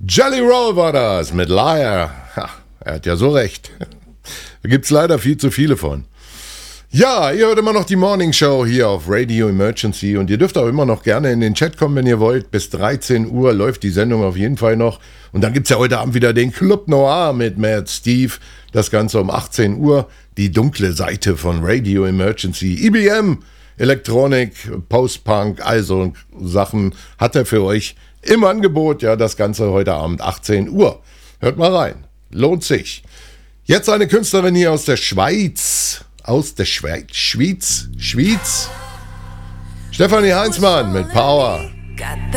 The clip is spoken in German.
Jelly Roll war das mit Liar. Ha, er hat ja so recht. Da gibt's leider viel zu viele von. Ja, ihr hört immer noch die Morning Show hier auf Radio Emergency und ihr dürft auch immer noch gerne in den Chat kommen, wenn ihr wollt. Bis 13 Uhr läuft die Sendung auf jeden Fall noch. Und dann gibt's ja heute Abend wieder den Club Noir mit Mad Steve. Das Ganze um 18 Uhr. Die dunkle Seite von Radio Emergency. EBM, Elektronik, Post-Punk, also Sachen hat er für euch im Angebot. Ja, das Ganze heute Abend 18 Uhr. Hört mal rein. Lohnt sich. Jetzt eine Künstlerin hier aus der Schweiz. Schweiz. Stefanie Heinzmann mit Power.